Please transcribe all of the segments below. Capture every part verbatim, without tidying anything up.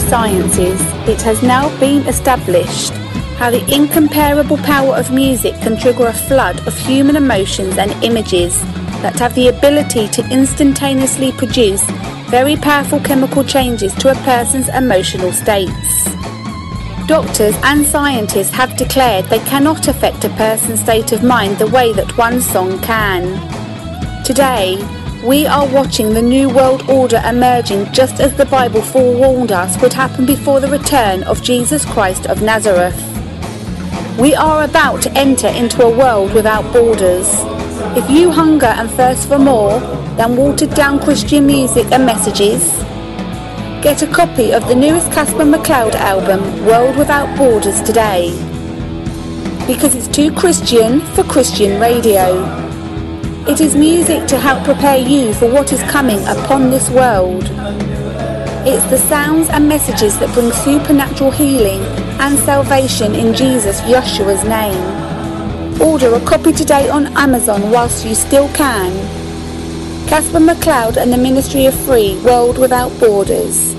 sciences, it has now been established how the incomparable power of music can trigger a flood of human emotions and images that have the ability to instantaneously produce very powerful chemical changes to a person's emotional states. Doctors and scientists have declared they cannot affect a person's state of mind the way that one song can. Today, we are watching the New World Order emerging just as the Bible forewarned us would happen before the return of Jesus Christ of Nazareth. We are about to enter into a world without borders. If you hunger and thirst for more than watered down Christian music and messages, get a copy of the newest Casper McLeod album, World Without Borders, today. Because it's too Christian for Christian radio. It is music to help prepare you for what is coming upon this world. It's the sounds and messages that bring supernatural healing and salvation in Jesus Yeshua's name. Order a copy today on Amazon whilst you still can. Casper McLeod and the Ministry of Free, World Without Borders.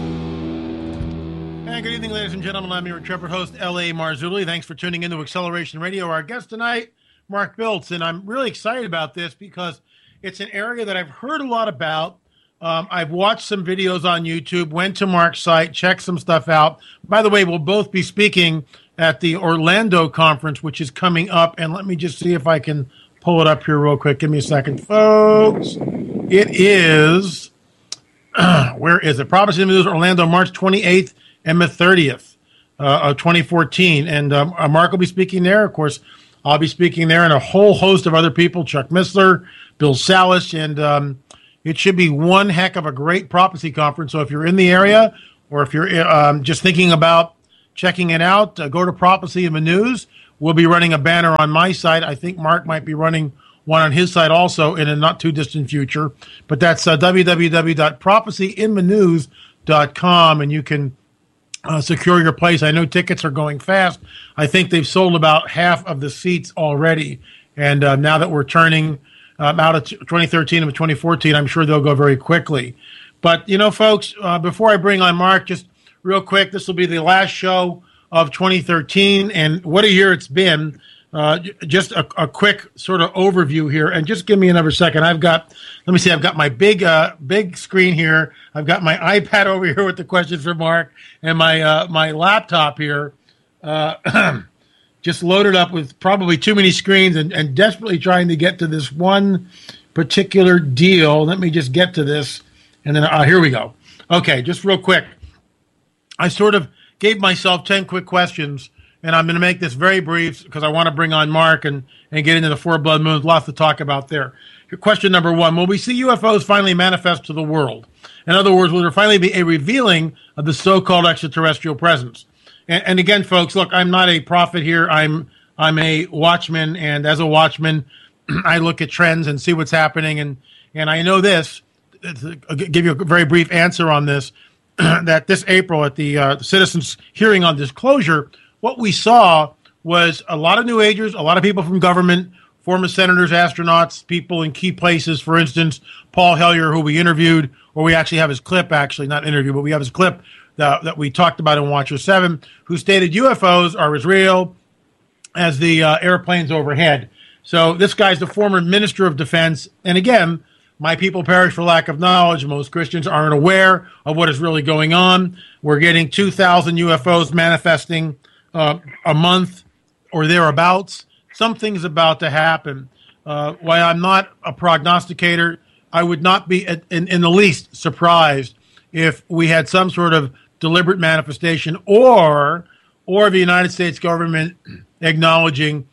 And good evening, ladies and gentlemen. I'm your intrepid host, L A Marzulli. Thanks for tuning into Acceleration Radio. Our guest tonight, Mark Biltz, and I'm really excited about this because it's an area that I've heard a lot about. Um, I've watched some videos on YouTube, went to Mark's site, checked some stuff out. By the way, we'll both be speaking at the Orlando conference, which is coming up. And let me just see if I can pull it up here real quick. Give me a second, folks. It is, where is it? Prophecy in the News, Orlando, March twenty-eighth and the thirtieth uh, of twenty fourteen. And um, Mark will be speaking there. Of course, I'll be speaking there, and a whole host of other people, Chuck Missler, Bill Salas, and um, it should be one heck of a great prophecy conference. So if you're in the area, or if you're um, just thinking about checking it out, uh, go to Prophecy in the News. We'll be running a banner on my site. I think Mark might be running one on his site also in a not too distant future. But that's uh, w w w dot prophecy in the news dot com, and you can uh, secure your place. I know tickets are going fast. I think they've sold about half of the seats already. And uh, now that we're turning um, out of twenty thirteen and twenty fourteen, I'm sure they'll go very quickly. But, you know, folks, uh, before I bring on Mark, just real quick, this will be the last show of twenty thirteen, and what a year it's been. Uh, just a, a quick sort of overview here, and just give me another second. I've got, let me see, I've got my big uh, big screen here. I've got my iPad over here with the questions for Mark, and my uh, my laptop here, uh, just loaded up with probably too many screens, and, and desperately trying to get to this one particular deal. Let me just get to this, and then uh, here we go. Okay, just real quick. I sort of gave myself ten quick questions, and I'm going to make this very brief because I want to bring on Mark and, and get into the four blood moons. Lots to talk about there. Question number one, will we see U F Os finally manifest to the world? In other words, will there finally be a revealing of the so-called extraterrestrial presence? And, and again, folks, look, I'm not a prophet here. I'm I'm a watchman, and as a watchman, I look at trends and see what's happening. And, and I know this, I'll give you a very brief answer on this, that this April at the uh, Citizens Hearing on Disclosure, what we saw was a lot of New Agers, a lot of people from government, former senators, astronauts, people in key places. For instance, Paul Hellyer, who we interviewed, or we actually have his clip, actually, not interview, but we have his clip that, that we talked about in Watcher seven, who stated U F Os are as real as the uh, airplanes overhead. So this guy's the former Minister of Defense. And again, my people perish for lack of knowledge. Most Christians aren't aware of what is really going on. We're getting two thousand U F Os manifesting uh, a month or thereabouts. Something's about to happen. Uh, while I'm not a prognosticator, I would not be in, in the least surprised if we had some sort of deliberate manifestation or or the United States government acknowledging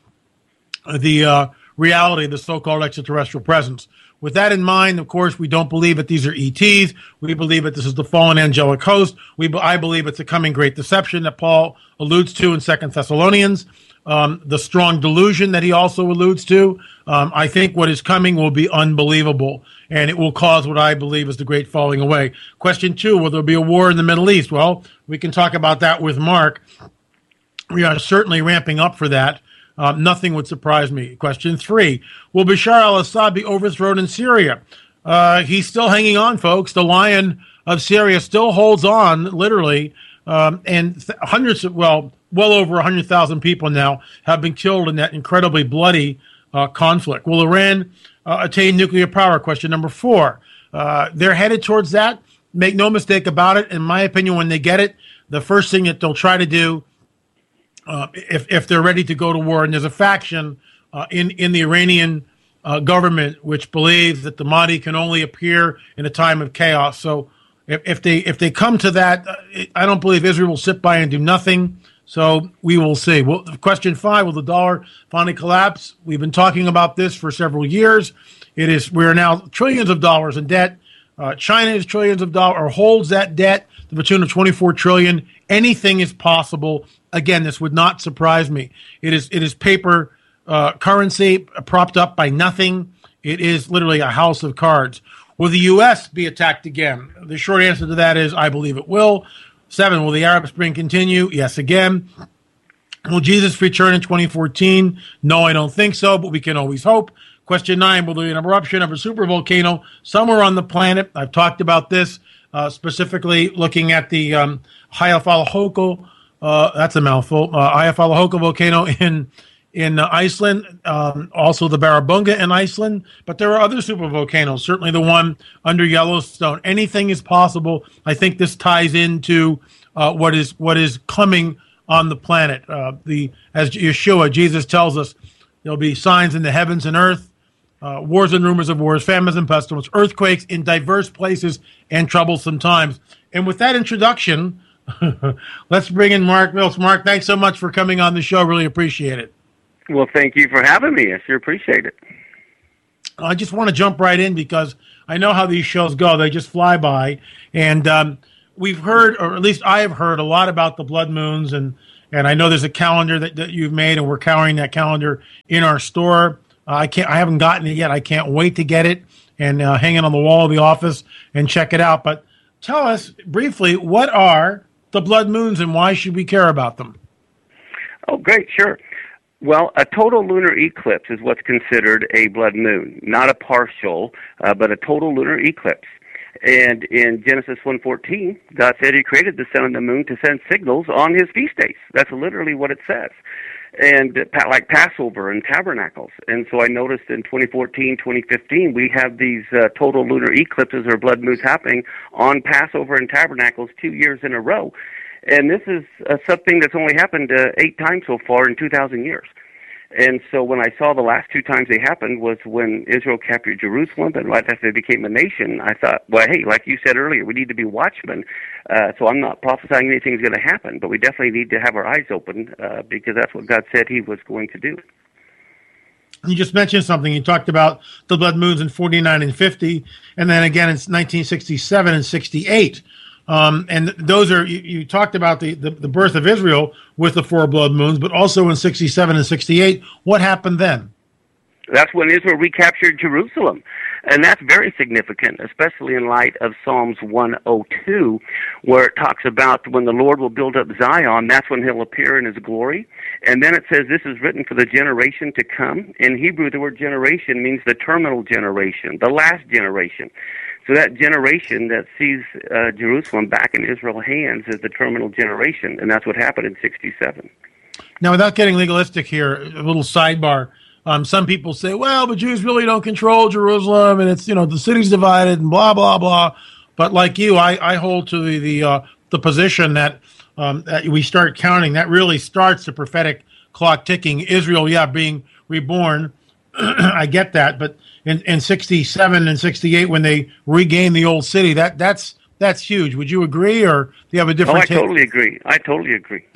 the uh, reality of the so-called extraterrestrial presence. With that in mind, of course, we don't believe that these are E Ts. We believe that this is the fallen angelic host. We, I believe it's a coming great deception that Paul alludes to in Second Thessalonians. Um, the strong delusion that he also alludes to. Um, I think what is coming will be unbelievable, and it will cause what I believe is the great falling away. Question two, will there be a war in the Middle East? Well, we can talk about that with Mark. We are certainly ramping up for that. Uh, nothing would surprise me. Question three, will Bashar al-Assad be overthrown in Syria? Uh, he's still hanging on, folks. The lion of Syria still holds on, literally, um, and th- hundreds of, well, well over one hundred thousand people now have been killed in that incredibly bloody uh, conflict. Will Iran uh, attain nuclear power? Question number four. Uh, they're headed towards that. Make no mistake about it. In my opinion, when they get it, the first thing that they'll try to do, uh, if if they're ready to go to war, and there's a faction uh, in in the Iranian uh, government which believes that the Mahdi can only appear in a time of chaos. So if, if they if they come to that, I don't believe Israel will sit by and do nothing. So we will see. Well, question five: will the dollar finally collapse? We've been talking about this for several years. It is we are now trillions of dollars in debt. Uh, China is trillions of dollars, or holds that debt to the tune of twenty-four trillion dollars. Anything is possible. Again, this would not surprise me. It is it is paper uh, currency propped up by nothing. It is literally a house of cards. Will the U S be attacked again? The short answer to that is I believe it will. Seven, will the Arab Spring continue? Yes, again. Will Jesus return in twenty fourteen? No, I don't think so, but we can always hope. Question nine, will there be an eruption of a supervolcano somewhere on the planet? I've talked about this, uh, specifically looking at the um, Eyjafjallajökull, uh, that's a mouthful, uh, Eyjafjallajökull volcano in in uh, Iceland, um, also the Barabunga in Iceland, but there are other supervolcanoes, certainly the one under Yellowstone. Anything is possible. I think this ties into uh, what is what is coming on the planet. Uh, the as Yeshua, Jesus tells us, there'll be signs in the heavens and earth, uh, wars and rumors of wars, famines and pestilence, earthquakes in diverse places and troublesome times. And with that introduction, let's bring in Mark Mills. Mark, thanks so much for coming on the show. Really appreciate it. Well, thank you for having me. I sure appreciate it. I just want to jump right in because I know how these shows go. They just fly by. And um, we've heard, or at least I have heard, a lot about the blood moons. And, and I know there's a calendar that, that you've made, and we're carrying that calendar in our store. Uh, I can't. I haven't gotten it yet. I can't wait to get it and uh, hang it on the wall of the office and check it out. But tell us briefly, what are the blood moons and why should we care about them? Oh, great, sure. Well, a total lunar eclipse is what's considered a blood moon, not a partial, uh, but a total lunar eclipse. And in Genesis one fourteen, God said he created the sun and the moon to send signals on his feast days. That's literally what it says. And uh, like Passover and Tabernacles. And so I noticed in twenty fourteen, twenty fifteen, we have these uh, total lunar eclipses or blood moons happening on Passover and Tabernacles two years in a row. And this is uh, something that's only happened uh, eight times so far in two thousand years. And so when I saw the last two times they happened was when Israel captured Jerusalem, and right after they became a nation, I thought, well, hey, like you said earlier, we need to be watchmen. Uh, so I'm not prophesying anything's going to happen, but we definitely need to have our eyes open uh, because that's what God said he was going to do. You just mentioned something. You talked about the blood moons in forty-nine and fifty, and then again in nineteen sixty-seven and sixty-eight. Um, and those are, you, you talked about the, the, the birth of Israel with the four blood moons, but also in sixty-seven and sixty-eight. What happened then? That's when Israel recaptured Jerusalem. And that's very significant, especially in light of Psalms one oh two, where it talks about when the Lord will build up Zion, that's when he'll appear in his glory. And then it says this is written for the generation to come. In Hebrew, the word generation means the terminal generation, the last generation. So that generation that sees uh, Jerusalem back in Israel's hands is the terminal generation, and that's what happened in sixty-seven. Now, without getting legalistic here, a little sidebar. Um, some people say, well, the Jews really don't control Jerusalem, and it's, you know, the city's divided and blah, blah, blah. But like you, I, I hold to the the, uh, the position that, um, that we start counting. That really starts the prophetic clock ticking. Israel, yeah, being reborn. I get that, but in, in sixty-seven and sixty-eight, when they regained the old city, that that's that's huge. Would you agree, or do you have a different? Oh, I take? totally agree. I totally agree.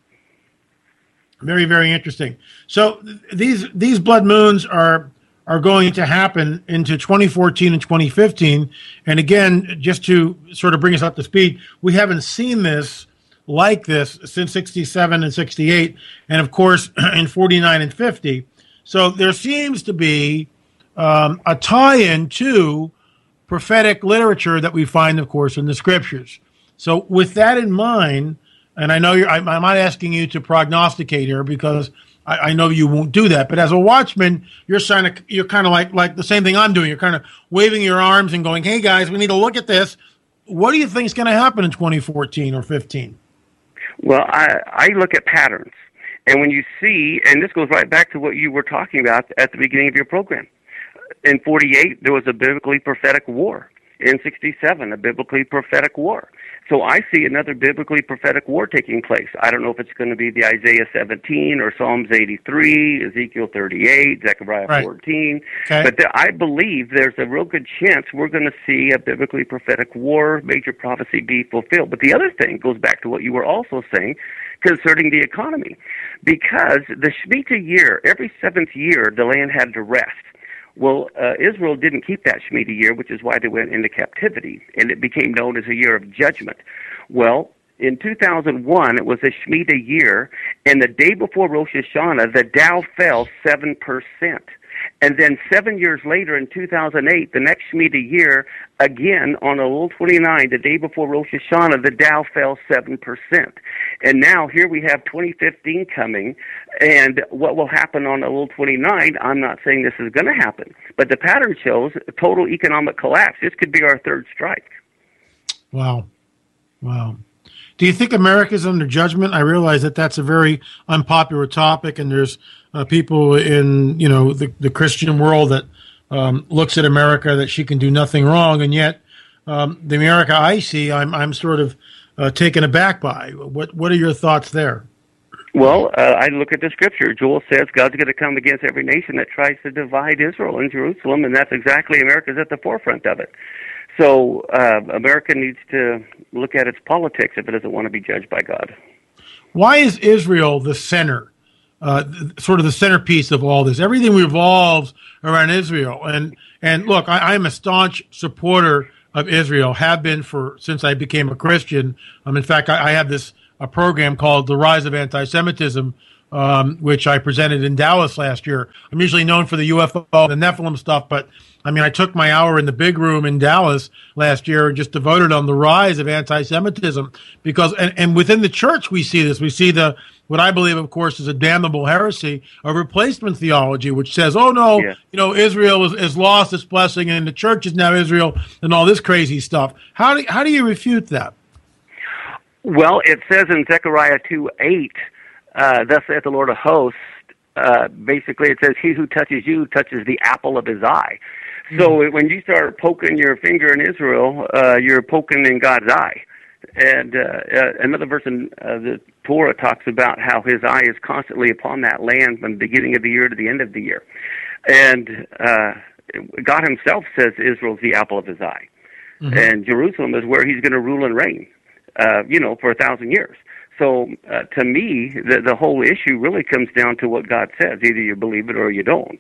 Very, very interesting. So th- these these blood moons are are going to happen into twenty fourteen and twenty fifteen. And again, just to sort of bring us up to speed, we haven't seen this like this since sixty-seven and sixty-eight, and of course in forty-nine and fifty. So there seems to be um, a tie-in to prophetic literature that we find, of course, in the scriptures. So with that in mind, and I know you're, I, I'm not asking you to prognosticate here because I, I know you won't do that. But as a watchman, you're kind of you're kind of like like the same thing I'm doing. You're kind of waving your arms and going, "Hey guys, we need to look at this." what do you think is going to happen in twenty fourteen or fifteen? Well, I, I look at patterns. And when you see, and this goes right back to what you were talking about at the beginning of your program. In forty-eight, there was a biblically prophetic war. In sixty-seven, a biblically prophetic war. So I see another biblically prophetic war taking place. I don't know if it's going to be the Isaiah seventeen or Psalms eighty-three, Ezekiel thirty-eight, Zechariah right. fourteen. Okay. But there, I believe there's a real good chance we're going to see a biblically prophetic war, major prophecy be fulfilled. But the other thing goes back to what you were also saying concerning the economy. Because the Shemitah year, every seventh year, the land had to rest. Well, uh, Israel didn't keep that Shemitah year, which is why they went into captivity, and it became known as a year of judgment. Well, in two thousand one, it was a Shemitah year, and the day before Rosh Hashanah, the Dow fell seven percent. And then seven years later, in two thousand eight, the next Shemitah year, again, on Elul twenty-nine, the day before Rosh Hashanah, the Dow fell seven percent. And now here we have twenty fifteen coming, and what will happen on Elul twenty-nine, I'm not saying this is going to happen, but the pattern shows a total economic collapse. This could be our third strike. Wow. Wow. Do you think America's under judgment? I realize that that's a very unpopular topic, and there's uh, people in, you know, the, the Christian world that um, looks at America that she can do nothing wrong, and yet um, the America I see, I'm I'm sort of uh, taken aback by. What what are your thoughts there? Well, uh, I look at the scripture. Joel says God's going to come against every nation that tries to divide Israel and Jerusalem, and that's exactly America's at the forefront of it. So uh, America needs to look at its politics if it doesn't want to be judged by God. Why is Israel the center, uh, sort of the centerpiece of all this? Everything revolves around Israel. And and look, I, I'm a staunch supporter of Israel, have been for since I became a Christian. Um, in fact, I, I have this a program called The Rise of Anti-Semitism, um, which I presented in Dallas last year. I'm usually known for the U F O, the Nephilim stuff, but I mean, I took my hour in the big room in Dallas last year and just devoted on the rise of anti-Semitism because, and, and within the church, we see this. We see the, what I believe, of course, is a damnable heresy of replacement theology, which says, oh, no, yeah. you know, Israel has, has lost its blessing and the church is now Israel and all this crazy stuff. How do, how do you refute that? Well, it says in Zechariah two eight, uh, thus saith the Lord of hosts, uh, basically it says, he who touches you touches the apple of his eye. So mm-hmm. when you start poking your finger in Israel, uh, you're poking in God's eye. And uh, uh, another verse in uh, the Torah talks about how his eye is constantly upon that land from the beginning of the year to the end of the year. And uh, God himself says Israel's the apple of his eye. Mm-hmm. And Jerusalem is where he's going to rule and reign, uh, you know, for a thousand years. So uh, to me, the, the whole issue really comes down to what God says. Either you believe it or you don't.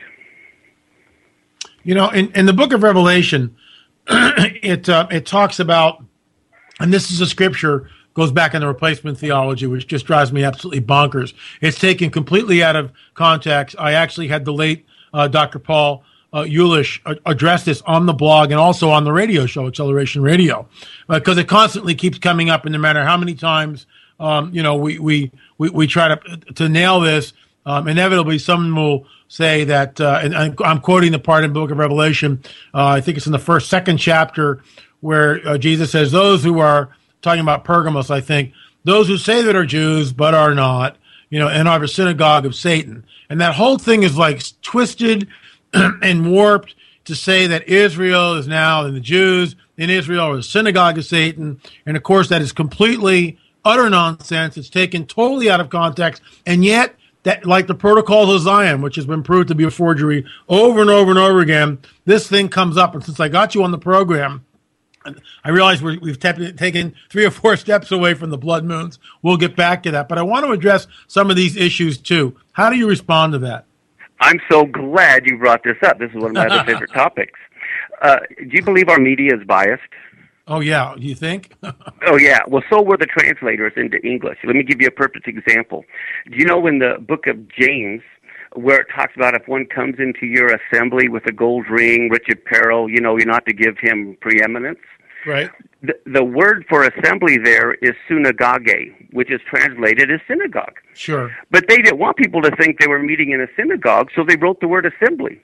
You know, in, in the book of Revelation, it uh, it talks about, and this is a scripture, goes back in the replacement theology, which just drives me absolutely bonkers. It's taken completely out of context. I actually had the late uh, Doctor Paul uh, Eulish address this on the blog and also on the radio show, Acceleration Radio, because uh, it constantly keeps coming up, and no matter how many times, um, you know, we, we, we, we try to to nail this, um, inevitably someone will say that, uh, and I'm, I'm quoting the part in the book of Revelation, uh, I think it's in the first, second chapter, where uh, Jesus says, those who are, talking about Pergamos, I think, those who say that are Jews but are not, you know, and are the synagogue of Satan. And that whole thing is like twisted and warped to say that Israel is now, and the Jews in Israel are the synagogue of Satan. And of course, that is completely utter nonsense. It's taken totally out of context. And yet, that, like the Protocols of Zion, which has been proved to be a forgery over and over and over again, this thing comes up. And since I got you on the program, I realize we're, we've te- taken three or four steps away from the blood moons. We'll get back to that. But I want to address some of these issues, too. How do you respond to that? I'm so glad you brought this up. This is one of my other favorite topics. Uh, do you believe our media is biased? Oh, yeah. Do you think? Oh, yeah. Well, so were the translators into English. Let me give you a perfect example. Do you know in the book of James, where it talks about if one comes into your assembly with a gold ring, rich apparel, you know, you're not to give him preeminence? Right. The, the word for assembly there is synagogue, which is translated as synagogue. Sure. But they didn't want people to think they were meeting in a synagogue, so they wrote the word assembly.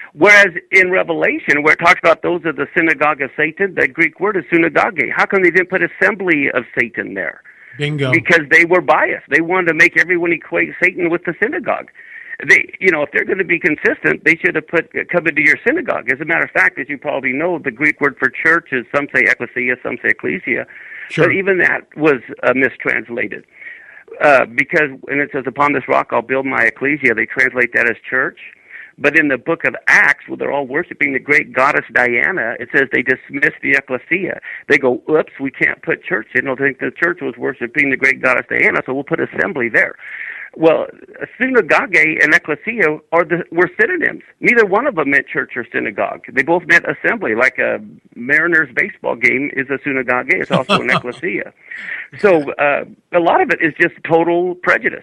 Whereas in Revelation, where it talks about those of the synagogue of Satan, the Greek word is synagoge. How come they didn't put assembly of Satan there? Bingo. Because they were biased. They wanted to make everyone equate Satan with the synagogue. They, you know, if they're going to be consistent, they should have put come into your synagogue. As a matter of fact, as you probably know, the Greek word for church is some say ecclesia, some say ecclesia. Sure. But even that was uh, mistranslated. Uh, because, and it says, upon this rock I'll build my ecclesia. They translate that as church. But in the book of Acts, where they're all worshiping the great goddess Diana, it says they dismiss the ecclesia. They go, oops, we can't put church in. They'll think the church was worshiping the great goddess Diana, so we'll put assembly there. Well, synagogue and ecclesia are the, were synonyms. Neither one of them meant church or synagogue. They both meant assembly, like a Mariners baseball game is a synagogue. It's also an ecclesia. So uh, a lot of it is just total prejudice.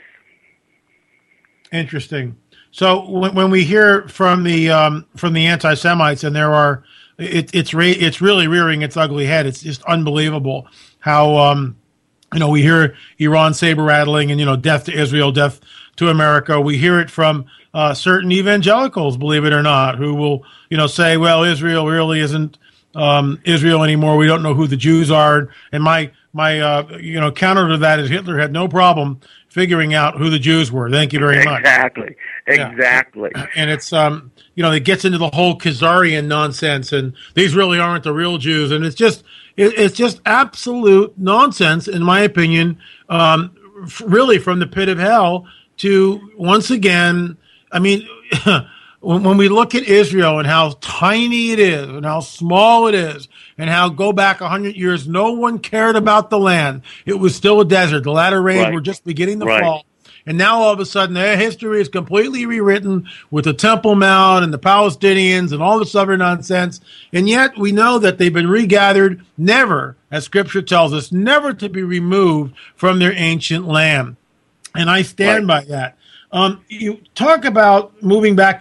Interesting. So when, when we hear from the um, from the anti-Semites, and there are, it, it's re- it's really rearing its ugly head. It's just unbelievable how um, you know we hear Iran saber rattling and you know death to Israel, death to America. We hear it from uh, certain evangelicals, believe it or not, who will you know say, well, Israel really isn't um, Israel anymore. We don't know who the Jews are. And my my uh, you know counter to that is Hitler had no problem figuring out who the Jews were. Thank you very much. Exactly. Exactly. Yeah. And it's, um, you know, it gets into the whole Khazarian nonsense, and these really aren't the real Jews. And it's just, it, it's just absolute nonsense, in my opinion, um, f- really from the pit of hell to, once again, I mean, when, when we look at Israel and how tiny it is and how small it is and how go back a hundred years, no one cared about the land. It was still a desert. The latter rains Right. were just beginning to Right. fall. And now all of a sudden their history is completely rewritten with the Temple Mount and the Palestinians and all this other nonsense. And yet we know that they've been regathered, never, as Scripture tells us, never to be removed from their ancient land. And I stand Right. by that. Um, you talk about moving back